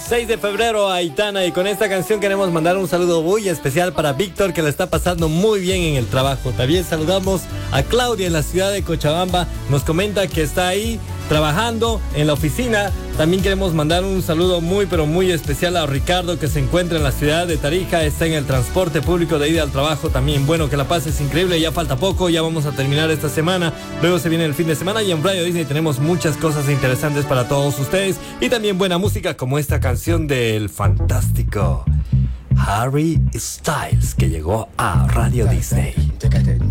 6 de febrero, Aitana, y con esta canción queremos mandar un saludo muy especial para Víctor, que lo está pasando muy bien en el trabajo. También saludamos a Claudia en la ciudad de Cochabamba, nos comenta que está ahí trabajando en la oficina. También queremos mandar un saludo muy pero muy especial a Ricardo, que se encuentra en la ciudad de Tarija, está en el transporte público de ida al trabajo también. Bueno, que la pases increíble, ya falta poco, ya vamos a terminar esta semana, luego se viene el fin de semana y en Radio Disney tenemos muchas cosas interesantes para todos ustedes y también buena música como esta canción del fantástico Harry Styles, que llegó a Radio Disney.